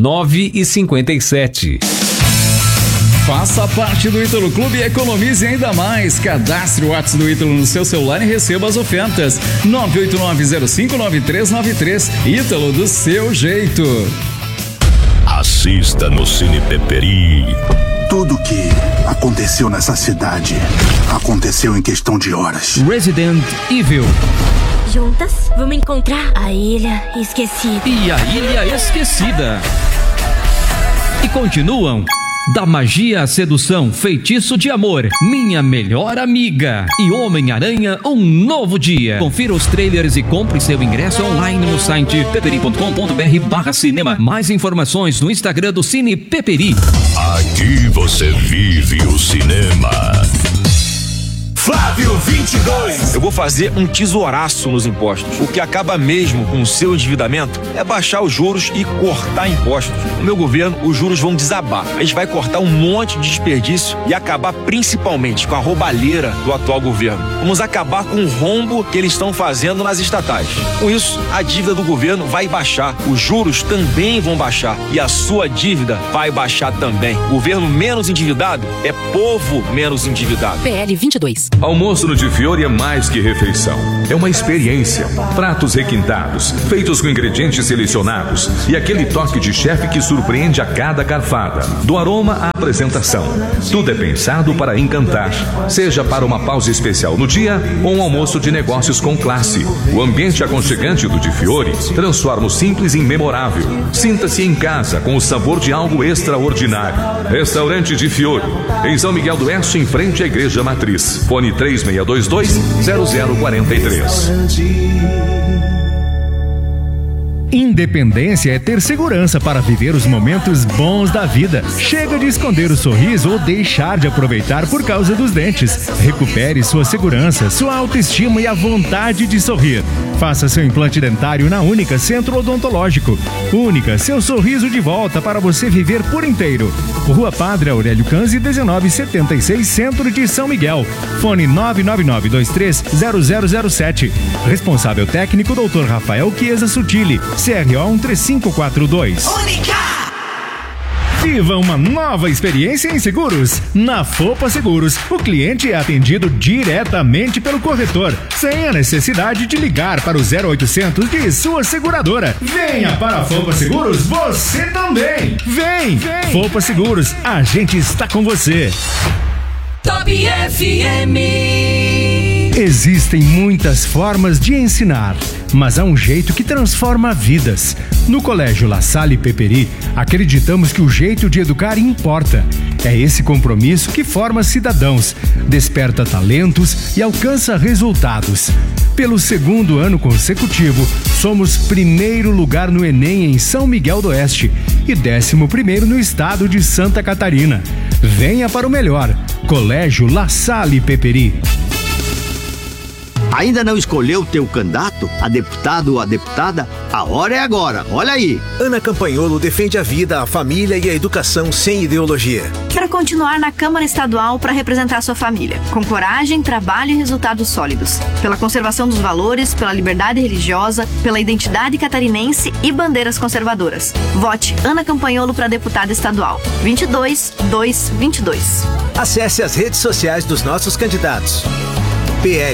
9,57. Faça parte do Ítalo Clube e economize ainda mais. Cadastre o WhatsApp do Ítalo no seu celular e receba as ofertas. 989059393. Ítalo, do seu jeito. Assista no Cine Peperi. Tudo que aconteceu nessa cidade aconteceu em questão de horas. Resident Evil. Juntas, vamos encontrar a Ilha Esquecida. E a Ilha Esquecida. E continuam: Da Magia à Sedução, Feitiço de Amor, Minha Melhor Amiga e Homem-Aranha, Um Novo Dia. Confira os trailers e compre seu ingresso online no site peperi.com.br/cinema. Mais informações no Instagram do Cine Peperi. Aqui você vive o cinema. Flávio 22. Eu vou fazer um tesouraço nos impostos. O que acaba mesmo com o seu endividamento é baixar os juros e cortar impostos. No meu governo, os juros vão desabar. A gente vai cortar um monte de desperdício e acabar principalmente com a roubalheira do atual governo. Vamos acabar com o rombo que eles estão fazendo nas estatais. Com isso, a dívida do governo vai baixar, os juros também vão baixar e a sua dívida vai baixar também. Governo menos endividado é povo menos endividado. PL 22. Almoço no Di Fiore é mais que refeição. É uma experiência. Pratos requintados, feitos com ingredientes selecionados e aquele toque de chefe que surpreende a cada garfada. Do aroma à apresentação. Tudo é pensado para encantar. Seja para uma pausa especial no dia ou um almoço de negócios com classe. O ambiente aconchegante do Di Fiore transforma o simples em memorável. Sinta-se em casa com o sabor de algo extraordinário. Restaurante Di Fiore, em São Miguel do Oeste, em frente à Igreja Matriz. Fone 3622-0043. Independência é ter segurança para viver os momentos bons da vida. Chega de esconder o sorriso ou deixar de aproveitar por causa dos dentes. Recupere sua segurança, sua autoestima e a vontade de sorrir. Faça seu implante dentário na Única Centro Odontológico. Única, seu sorriso de volta para você viver por inteiro. Rua Padre Aurélio Canzi, 1976, Centro de São Miguel. Fone 999230007. Responsável técnico, Dr. Rafael Chiesa Sutili. CRO 13542. Única! Viva uma nova experiência em seguros. Na Fopa Seguros, o cliente é atendido diretamente pelo corretor, sem a necessidade de ligar para o 0800 de sua seguradora. Venha para a Fopa Seguros, você também. Vem! Fopa Seguros, a gente está com você. Top FM. Existem muitas formas de ensinar, mas há um jeito que transforma vidas. No Colégio La Salle Peperi, acreditamos que o jeito de educar importa. É esse compromisso que forma cidadãos, desperta talentos e alcança resultados. Pelo segundo ano consecutivo, somos primeiro lugar no Enem em São Miguel do Oeste e 11º no estado de Santa Catarina. Venha para o melhor. Colégio La Salle Peperi. Ainda não escolheu teu candidato, a deputado ou a deputada? A hora é agora, olha aí. Ana Campanholo defende a vida, a família e a educação sem ideologia. Quero continuar na Câmara Estadual para representar sua família, com coragem, trabalho e resultados sólidos. Pela conservação dos valores, pela liberdade religiosa, pela identidade catarinense e bandeiras conservadoras. Vote Ana Campanholo para deputada estadual. 22-222. Acesse as redes sociais dos nossos candidatos. PL.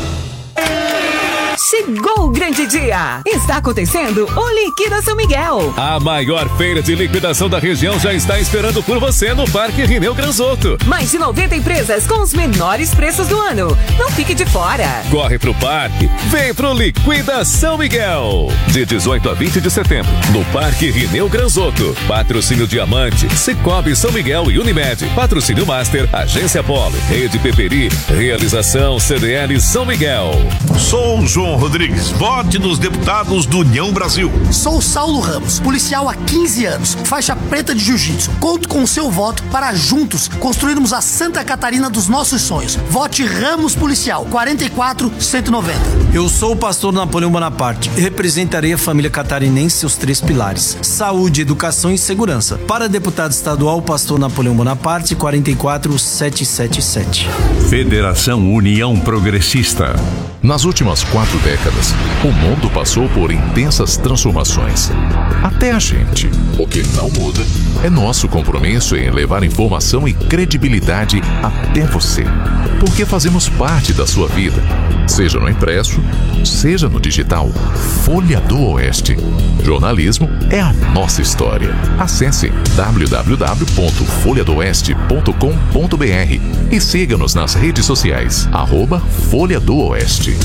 Chegou o grande dia! Está acontecendo o Liquida São Miguel. A maior feira de liquidação da região já está esperando por você no Parque Rineu Granzotto. Mais de 90 empresas com os menores preços do ano. Não fique de fora. Corre pro parque, vem pro Liquida São Miguel. De 18 a 20 de setembro, no Parque Rineu Granzotto. Patrocínio Diamante, Cicobi São Miguel e Unimed. Patrocínio Master, Agência Polo, Rede Peperi, Realização CDL São Miguel. Sou João Rodrigues, vote nos deputados do União Brasil. Sou Saulo Ramos, policial há 15 anos, faixa preta de jiu-jitsu. Conto com o seu voto para juntos construirmos a Santa Catarina dos nossos sonhos. Vote Ramos Policial, 44-190. Eu sou o pastor Napoleão Bonaparte e representarei a família catarinense e seus 3 pilares: saúde, educação e segurança. Para deputado estadual, pastor Napoleão Bonaparte, 44-777. Federação União Progressista. Nas últimas 4 décadas, o mundo passou por intensas transformações. Até a gente. O que não muda é nosso compromisso em levar informação e credibilidade até você. Porque fazemos parte da sua vida, seja no impresso, seja no digital. Folha do Oeste. Jornalismo é a nossa história. Acesse www.folhadoeste.com.br e siga-nos nas redes sociais. @Folha do Oeste.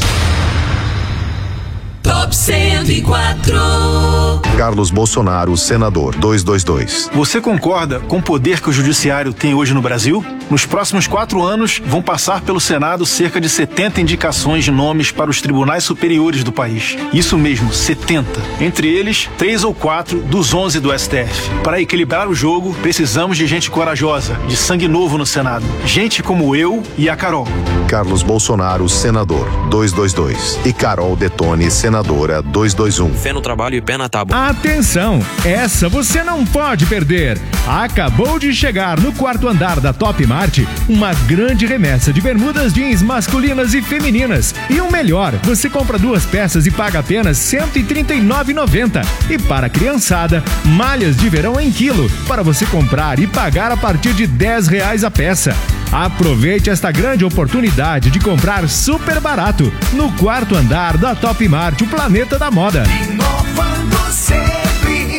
Top 104. Carlos Bolsonaro, senador, 222. Você concorda com o poder que o judiciário tem hoje no Brasil? Nos próximos 4 anos, vão passar pelo Senado cerca de 70 indicações de nomes para os tribunais superiores do país. Isso mesmo, 70. Entre eles, 3 ou 4 dos 11 do STF. Para equilibrar o jogo, precisamos de gente corajosa, de sangue novo no Senado. Gente como eu e a Carol. Carlos Bolsonaro, senador, 222. E Carol Detone, senadora, 221. Fé no trabalho e pé na tábua. Atenção, essa você não pode perder. Acabou de chegar no 4º andar da Top Mart uma grande remessa de bermudas jeans masculinas e femininas. E o melhor, você compra 2 peças e paga apenas R$ 139,90. E para a criançada, malhas de verão em quilo, para você comprar e pagar a partir de R$10 a peça. Aproveite esta grande oportunidade de comprar super barato no 4º andar da Top Mart, o planeta da moda. Inovando sempre.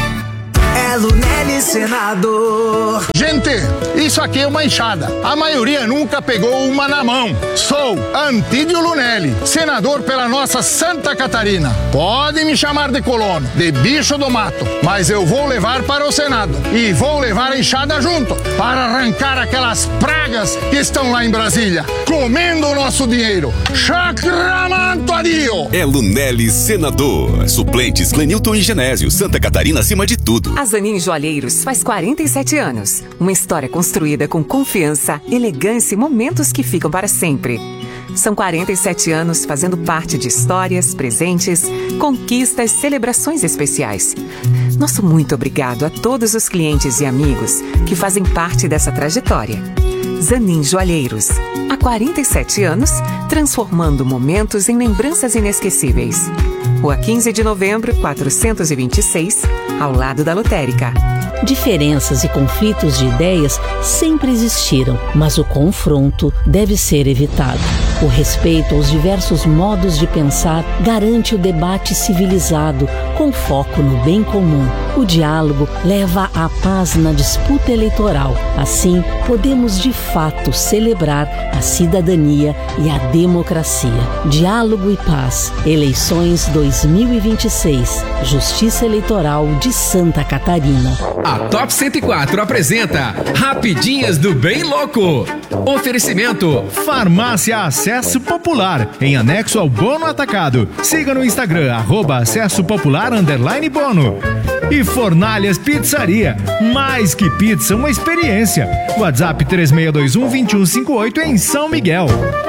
É Lunelli, senador. Gente, isso aqui é uma enxada. A maioria nunca pegou uma na mão. Sou Antídio Lunelli, senador pela nossa Santa Catarina. Pode me chamar de colono, de bicho do mato, mas eu vou levar para o Senado e vou levar a enxada junto para arrancar aquelas pragas que estão lá em Brasília, comendo o nosso dinheiro. Sacramento a Dio! É Lunelli, senador. Suplentes Clenilton e Genésio, Santa Catarina acima de tudo. A Zanin Joalheiros faz 47 anos. Uma história construída com confiança, elegância e momentos que ficam para sempre. São 47 anos fazendo parte de histórias, presentes, conquistas, celebrações especiais. Nosso muito obrigado a todos os clientes e amigos que fazem parte dessa trajetória. Zanin Joalheiros. Há 47 anos, transformando momentos em lembranças inesquecíveis. Rua 15 de Novembro, 426, ao lado da lotérica. Diferenças e conflitos de ideias sempre existiram, mas o confronto deve ser evitado. O respeito aos diversos modos de pensar garante o debate civilizado, com foco no bem comum. O diálogo leva à paz na disputa eleitoral. Assim, podemos de fato celebrar a cidadania e a democracia. Diálogo e paz. Eleições 2026. Justiça Eleitoral de Santa Catarina. A Top 104 apresenta Rapidinhas do Bem Louco. Oferecimento Farmácia Acesso Popular, em anexo ao Bono Atacado. Siga no Instagram, @acessopopular_bono. E Fornalhas Pizzaria, mais que pizza, uma experiência. WhatsApp 3621-2158 em São Miguel.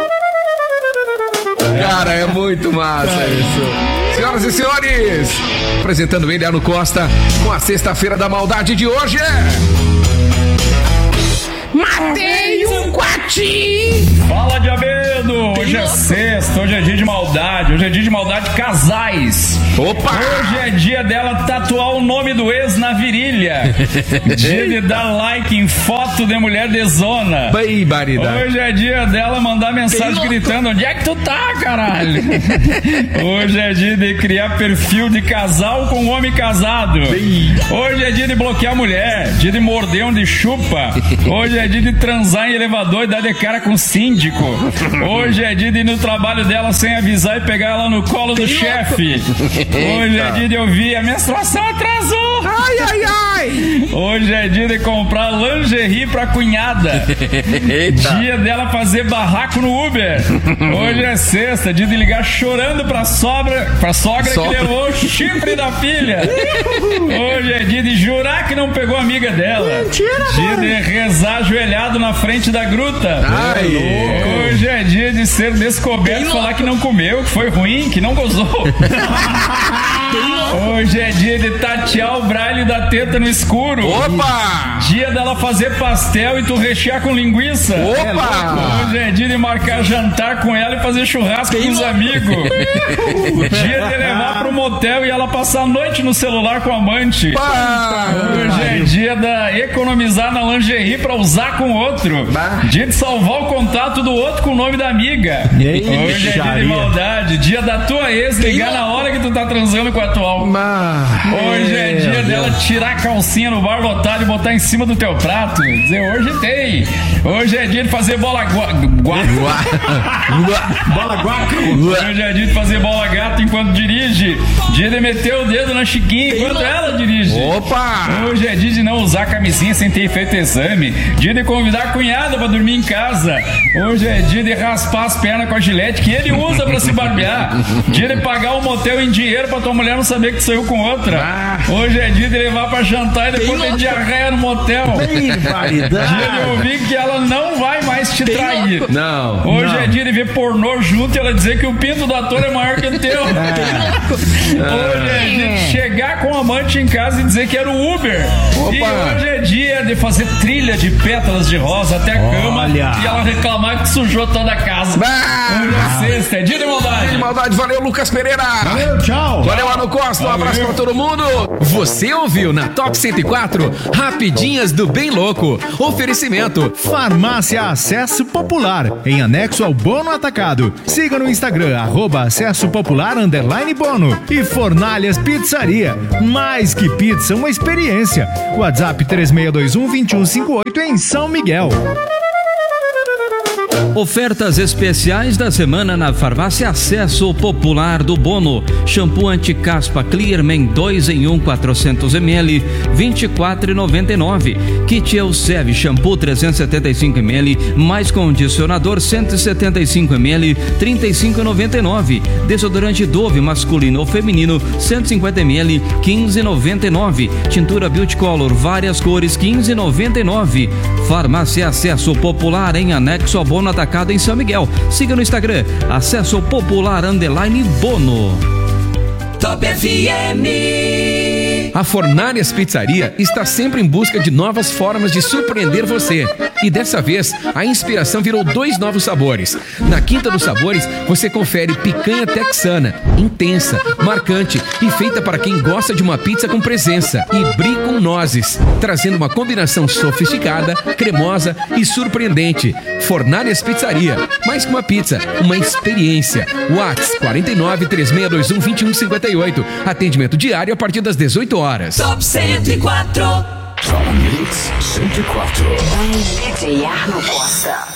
Cara, é muito massa isso. Senhoras e senhores, apresentando ele, Ano Costa, com a Sexta-feira da Maldade de hoje. Matei um quartinho! Fala, Diabedo! Hoje é sexta, hoje é dia de maldade, hoje é dia de maldade de casais. Opa! Hoje é dia dela tatuar o nome do ex na virilha. Dia de dar like em foto de mulher de zona. Barbaridade. Hoje é dia dela mandar mensagem gritando: onde é que tu tá, caralho? Hoje é dia de criar perfil de casal com homem casado. Hoje é dia de bloquear mulher, dia de morder onde chupa. Hoje é dia de transar em elevador e dar de cara com síndico. Hoje é dia de ir no trabalho dela sem avisar e pegar ela no colo do chefe. Hoje é dia de ouvir: a menstruação atrasou. Ai, ai, ai. Hoje é dia de comprar lingerie pra cunhada. Eita. Dia dela fazer barraco no Uber. Hoje é sexta, dia de ligar chorando pra sogra que levou o chifre da filha. Hoje é dia de jurar que não pegou a amiga dela. Mentira, dia mano. de rezar ajoelhado na frente da gruta. Ai, hoje é dia de ser descoberto, falar que não comeu, que foi ruim, que não gozou. Hoje é dia de tatear o braille da teta no escuro. Opa! Dia dela fazer pastel e tu rechear com linguiça. Opa! Hoje é dia de marcar jantar com ela e fazer churrasco com os amigos. Dia de levar pro motel e ela passar a noite no celular com o amante. Hoje é dia da economizar na lingerie pra usar com o outro. Dia de salvar o contato do outro com o nome da amiga. Hoje é dia de maldade. Dia da tua ex ligar na hora que tu tá transando com a atual. Hoje é dia dela tirar a calcinha no bar lotado e botar em cima do teu prato. Dizer, hoje tem. Hoje é dia de fazer bola bola guaca. Hoje é dia de fazer bola gato enquanto dirige. Dia de meter o dedo na chiquinha enquanto ela dirige. Opa! Hoje é dia de não usar camisinha sem ter feito exame. Dia de convidar a cunhada pra dormir em casa. Hoje é dia de raspar as pernas com a gilete que ele usa pra se barbear. Dia de pagar um motel em dinheiro pra tua mulher não saber que tu saiu com outra. Hoje é dia de levar pra jantar e depois ter diarreia no motel. Dia de ouvir que ela não vai mais te trair. Não. Hoje é dia de ver pornô junto e ela dizer que o pinto do ator é maior que o teu. Hoje é dia de chegar com o amante em casa e dizer que era o Uber. Opa. E hoje é dia de fazer trilha de pétalas de rosa até a cama e ela reclamar que sujou toda a casa. Hoje é sexta, é dia de maldade. Dia de maldade, valeu, Lucas Pereira. Valeu, tchau. Valeu, Ano Costa, um abraço pra todo mundo. Você ouviu na Top 104 Rapidinhas do Bem Louco. Oferecimento Farmácia Acesso Popular, em anexo ao Bono Atacado. Siga no Instagram, @acessopopular_bono. E Fornalhas Pizzaria, mais que pizza, uma experiência. WhatsApp 3621-2158 em São Miguel. Ofertas especiais da semana na Farmácia Acesso Popular do Bono. Shampoo anti-caspa Clearman 2 em 1 400 ml, R$24,99. Kit Elsev Shampoo 375 ml, mais condicionador 175 ml, R$35,99. Desodorante Dove masculino ou feminino 150 ml, R$15,99. Tintura Beauty Color várias cores, R$15,99. Farmácia Acesso Popular em anexo ao Bono Atacado em São Miguel. Siga no Instagram, Acesso Popular _Bono. Top FM. A Fornalhas Pizzaria está sempre em busca de novas formas de surpreender você. E dessa vez, a inspiração virou 2 novos sabores. Na Quinta dos Sabores, você confere picanha texana, intensa, marcante e feita para quem gosta de uma pizza com presença. E brie com nozes, trazendo uma combinação sofisticada, cremosa e surpreendente. Fornalhas Pizzaria, mais que uma pizza, uma experiência. WhatsApp 49-3621-2158. Atendimento diário a partir das 18 horas. Top 104. Top Mix 104. DJ Arno Costa.